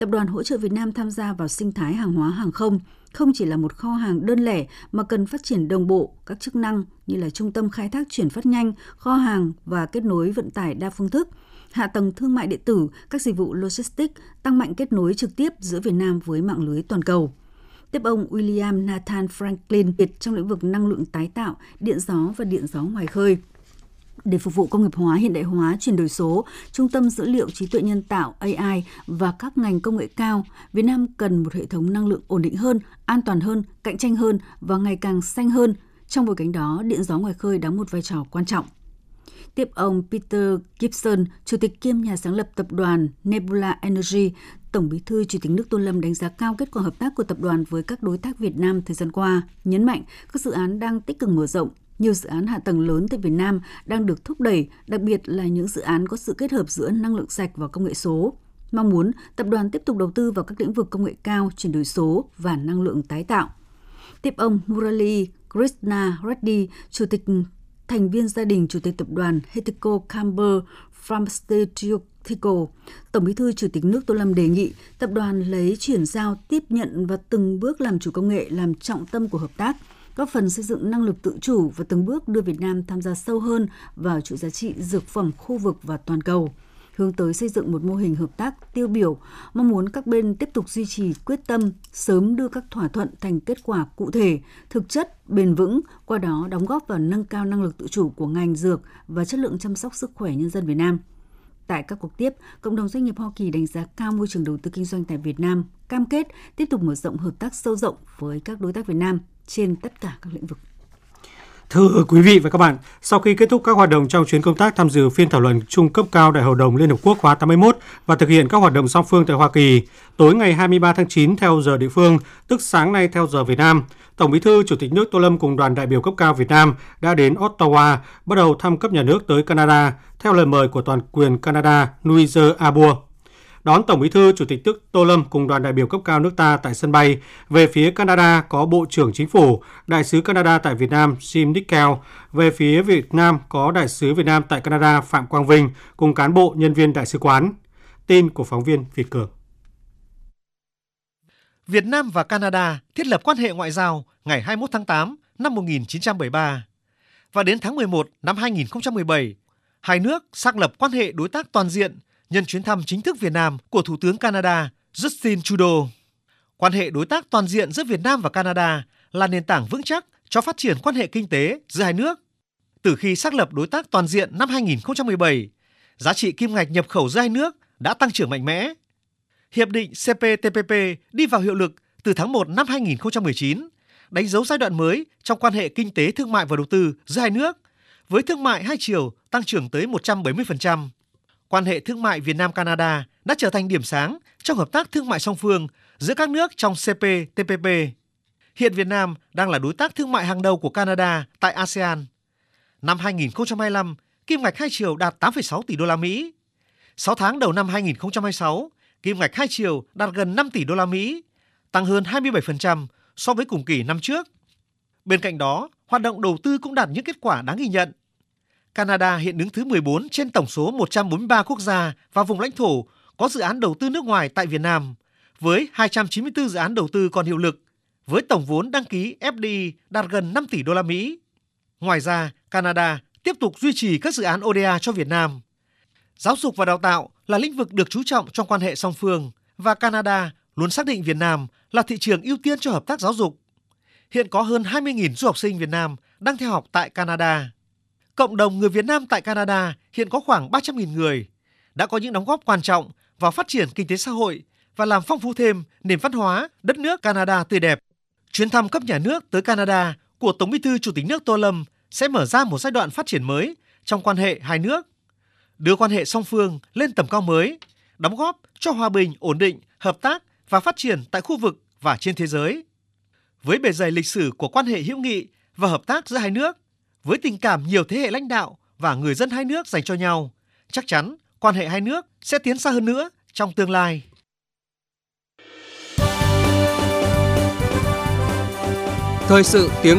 Tập đoàn hỗ trợ Việt Nam tham gia vào sinh thái hàng hóa hàng không chỉ là một kho hàng đơn lẻ mà cần phát triển đồng bộ các chức năng như là trung tâm khai thác chuyển phát nhanh, kho hàng và kết nối vận tải đa phương thức, hạ tầng thương mại điện tử, các dịch vụ logistics, tăng mạnh kết nối trực tiếp giữa Việt Nam với mạng lưới toàn cầu. Tiếp ông William Nathan Franklin trong lĩnh vực năng lượng tái tạo, điện gió và điện gió ngoài khơi. Để phục vụ công nghiệp hóa, hiện đại hóa, chuyển đổi số, trung tâm dữ liệu trí tuệ nhân tạo AI và các ngành công nghệ cao, Việt Nam cần một hệ thống năng lượng ổn định hơn, an toàn hơn, cạnh tranh hơn và ngày càng xanh hơn. Trong bối cảnh đó, điện gió ngoài khơi đóng một vai trò quan trọng. Tiếp ông Peter Gibson, Chủ tịch kiêm nhà sáng lập tập đoàn Nebula Energy, Tổng Bí thư Chủ tịch nước Tô Lâm đánh giá cao kết quả hợp tác của tập đoàn với các đối tác Việt Nam thời gian qua, nhấn mạnh các dự án đang tích cực mở rộng. Nhiều dự án hạ tầng lớn tại Việt Nam đang được thúc đẩy, đặc biệt là những dự án có sự kết hợp giữa năng lượng sạch và công nghệ số. Mong muốn tập đoàn tiếp tục đầu tư vào các lĩnh vực công nghệ cao, chuyển đổi số và năng lượng tái tạo. Tiếp ông Murali Krishna Reddy, Chủ tịch thành viên gia đình Chủ tịch tập đoàn Hetiko Camber Pharmaceutical, Tổng Bí thư Chủ tịch nước Tô Lâm đề nghị tập đoàn lấy chuyển giao, tiếp nhận và từng bước làm chủ công nghệ làm trọng tâm của hợp tác, góp phần xây dựng năng lực tự chủ và từng bước đưa Việt Nam tham gia sâu hơn vào chuỗi giá trị dược phẩm khu vực và toàn cầu, hướng tới xây dựng một mô hình hợp tác tiêu biểu, mong muốn các bên tiếp tục duy trì quyết tâm sớm đưa các thỏa thuận thành kết quả cụ thể, thực chất, bền vững, qua đó đóng góp vào nâng cao năng lực tự chủ của ngành dược và chất lượng chăm sóc sức khỏe nhân dân Việt Nam. Tại các cuộc tiếp, cộng đồng doanh nghiệp Hoa Kỳ đánh giá cao môi trường đầu tư kinh doanh tại Việt Nam, cam kết tiếp tục mở rộng hợp tác sâu rộng với các đối tác Việt Nam trên tất cả các lĩnh vực. Thưa quý vị và các bạn, sau khi kết thúc các hoạt động trong chuyến công tác tham dự phiên thảo luận trung cấp cao Đại hội đồng Liên Hợp Quốc khóa 81 và thực hiện các hoạt động song phương tại Hoa Kỳ, tối ngày 23 tháng 9 theo giờ địa phương, tức sáng nay theo giờ Việt Nam, Tổng Bí thư Chủ tịch nước Tô Lâm cùng đoàn đại biểu cấp cao Việt Nam đã đến Ottawa bắt đầu thăm cấp nhà nước tới Canada theo lời mời của toàn quyền Canada Louise Arbour. Đón Tổng Bí thư Chủ tịch nước Tô Lâm cùng đoàn đại biểu cấp cao nước ta tại sân bay, về phía Canada có Bộ trưởng Chính phủ, Đại sứ Canada tại Việt Nam Jim Nickel, về phía Việt Nam có Đại sứ Việt Nam tại Canada Phạm Quang Vinh cùng cán bộ nhân viên đại sứ quán. Tin của phóng viên Việt Cường. Việt Nam và Canada thiết lập quan hệ ngoại giao ngày 21 tháng 8 năm 1973 và đến tháng 11 năm 2017, hai nước xác lập quan hệ đối tác toàn diện nhân chuyến thăm chính thức Việt Nam của Thủ tướng Canada Justin Trudeau. Quan hệ đối tác toàn diện giữa Việt Nam và Canada là nền tảng vững chắc cho phát triển quan hệ kinh tế giữa hai nước. Từ khi xác lập đối tác toàn diện năm 2017, giá trị kim ngạch nhập khẩu giữa hai nước đã tăng trưởng mạnh mẽ. Hiệp định CPTPP đi vào hiệu lực từ tháng 1 năm 2019, đánh dấu giai đoạn mới trong quan hệ kinh tế thương mại và đầu tư giữa hai nước, với thương mại hai chiều tăng trưởng tới 170%. Quan hệ thương mại Việt Nam-Canada đã trở thành điểm sáng trong hợp tác thương mại song phương giữa các nước trong CPTPP. Hiện Việt Nam đang là đối tác thương mại hàng đầu của Canada tại ASEAN. Năm 2025, kim ngạch hai chiều đạt 8,6 tỷ đô la Mỹ. 6 tháng đầu năm 2026, kim ngạch hai chiều đạt gần 5 tỷ đô la Mỹ, tăng hơn 27% so với cùng kỳ năm trước. Bên cạnh đó, hoạt động đầu tư cũng đạt những kết quả đáng ghi nhận. Canada hiện đứng thứ 14 trên tổng số 143 quốc gia và vùng lãnh thổ có dự án đầu tư nước ngoài tại Việt Nam, với 294 dự án đầu tư còn hiệu lực, với tổng vốn đăng ký FDI đạt gần 5 tỷ đô la Mỹ. Ngoài ra, Canada tiếp tục duy trì các dự án ODA cho Việt Nam. Giáo dục và đào tạo là lĩnh vực được chú trọng trong quan hệ song phương và Canada luôn xác định Việt Nam là thị trường ưu tiên cho hợp tác giáo dục. Hiện có hơn 20.000 du học sinh Việt Nam đang theo học tại Canada. Cộng đồng người Việt Nam tại Canada hiện có khoảng 300.000 người, đã có những đóng góp quan trọng vào phát triển kinh tế xã hội và làm phong phú thêm nền văn hóa đất nước Canada tươi đẹp. Chuyến thăm cấp nhà nước tới Canada của Tổng Bí thư Chủ tịch nước Tô Lâm sẽ mở ra một giai đoạn phát triển mới trong quan hệ hai nước, đưa quan hệ song phương lên tầm cao mới, đóng góp cho hòa bình, ổn định, hợp tác và phát triển tại khu vực và trên thế giới. Với bề dày lịch sử của quan hệ hữu nghị và hợp tác giữa hai nước, với tình cảm nhiều thế hệ lãnh đạo và người dân hai nước dành cho nhau, chắc chắn quan hệ hai nước sẽ tiến xa hơn nữa trong tương lai. Thời sự tiếng